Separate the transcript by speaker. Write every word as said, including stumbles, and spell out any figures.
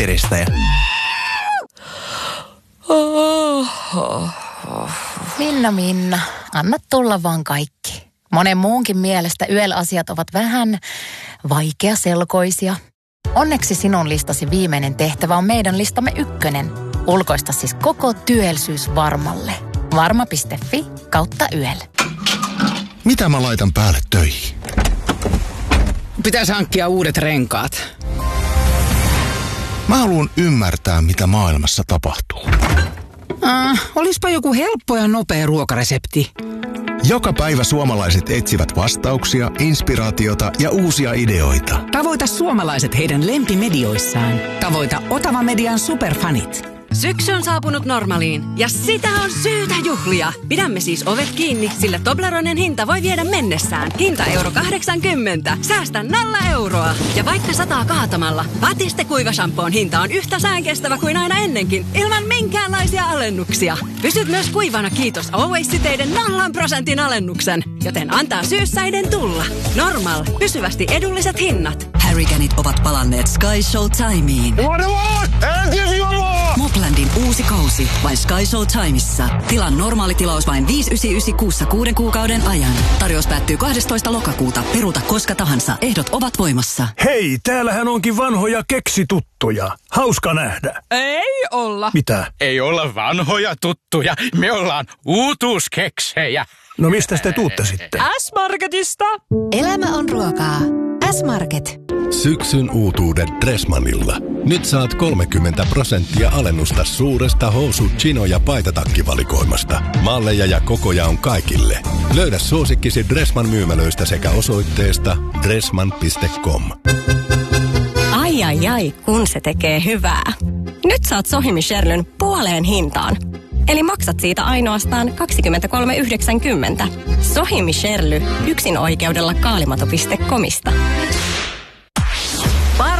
Speaker 1: Twitteristä. Ja...
Speaker 2: Minna, Minna, anna tulla vaan kaikki. Monen muunkin mielestä Y E L-asiat ovat vähän vaikeaselkoisia. Onneksi sinun listasi viimeinen tehtävä on meidän listamme ykkönen. Ulkoista siis koko työllisyys Varmalle. Varma piste fi kautta Y E L.
Speaker 3: Mitä mä laitan päälle töihin?
Speaker 4: Pitäisi hankkia uudet renkaat.
Speaker 3: Mä haluan ymmärtää, mitä maailmassa tapahtuu.
Speaker 4: Ah, olispa joku helppo ja nopea ruokaresepti.
Speaker 3: Joka päivä suomalaiset etsivät vastauksia, inspiraatiota ja uusia ideoita.
Speaker 4: Tavoita suomalaiset heidän lempimedioissaan. Tavoita Otava Median superfanit.
Speaker 5: Syksy on saapunut Normaliin ja sitä on syytä juhlia. Pidämme siis ovet kiinni, sillä Tobleronen hinta voi viedä mennessään. Hinta euro kahdeksankymmentä. Säästä nolla euroa. Ja vaikka sataa kaatamalla, Batiste kuivashampoon hinta on yhtä säänkestävä kuin aina ennenkin, ilman minkäänlaisia alennuksia. Pysyt myös kuivana kiitos Always-siteiden nollan prosentin alennuksen, joten antaa syyssäiden tulla. Normal. Pysyvästi edulliset hinnat.
Speaker 6: Harrycanit ovat palanneet Sky Show-timeen. Moplandin uusi kausi vain Sky Show-timeissa. Tilan normaali tilaus vain viisi yhdeksänsataayhdeksänkymmentäyhdeksän kuussa kuuden kuukauden ajan. Tarjous päättyy kahdestoista lokakuuta. Peruuta koska tahansa. Ehdot ovat voimassa.
Speaker 7: Hei, täällähän onkin vanhoja keksituttuja. Hauska nähdä.
Speaker 8: Ei olla.
Speaker 7: Mitä?
Speaker 1: Ei olla vanhoja tuttuja. Me ollaan uutuuskeksejä.
Speaker 7: No mistä te tuutte sitten?
Speaker 8: S-Marketista.
Speaker 9: Elämä on ruokaa. S-Market.
Speaker 10: Syksyn uutuudet Dressmannilla. Nyt saat kolmekymmentä prosenttia alennusta suuresta housu-, chino- ja paitatakkivalikoimasta. Malleja ja kokoja on kaikille. Löydä suosikkisi Dressmann myymälöistä sekä osoitteesta dressmann piste com.
Speaker 11: Ai ai ai, kun se tekee hyvää. Nyt saat Sohimi Sherlyn puoleen hintaan. Eli maksat siitä ainoastaan kaksikymmentäkolme yhdeksänkymmentä. Sohimi Sherly, yksin oikeudella kaalimato piste comista.